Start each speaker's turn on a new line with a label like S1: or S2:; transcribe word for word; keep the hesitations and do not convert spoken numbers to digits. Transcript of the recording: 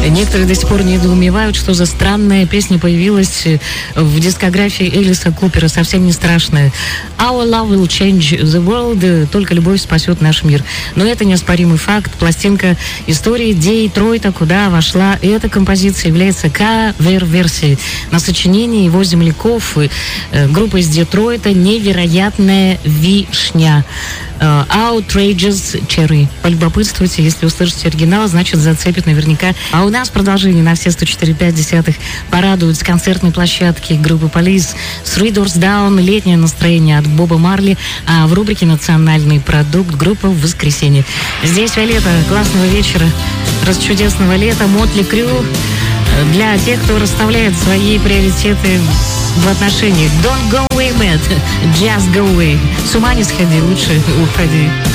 S1: Некоторые до сих пор недоумевают, что за странная песня появилась в дискографии Элиса Купера, совсем не страшная. Our love will change the world, только любовь спасет наш мир. Но это неоспоримый факт. Пластинка истории Детройта, куда вошла эта композиция, является кавер-версией на сочинение его земляков, группа из Детройта «Невероятная вишня». Outrageous Cherry. Полюбопытствуйте, если услышите оригинал, значит зацепит наверняка. А у нас продолжение на все сто четыре и пять десятых порадуют с концертной площадки группы Police. Three Doors Down, летнее настроение от Боба Марли, а в рубрике «Национальный продукт» группа «В воскресенье». Здесь Виолетта. Классного вечера, расчудесного лета. Мотли Крю для тех, кто расставляет свои приоритеты в отношениях. Don't go away, Matt. Just go away. С ума не сходи, лучше уходи.